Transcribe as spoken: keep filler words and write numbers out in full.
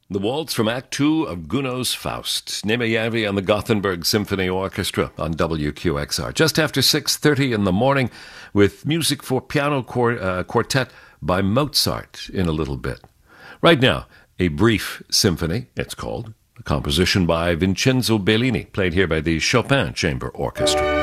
The waltz from Act Two of Gounod's Faust. Nima Yavi and the Gothenburg Symphony Orchestra on W Q X R. Just after six thirty in the morning with music for piano quart- uh, quartet by Mozart in a little bit. Right now, a brief symphony, it's called, a composition by Vincenzo Bellini, played here by the Chopin Chamber Orchestra.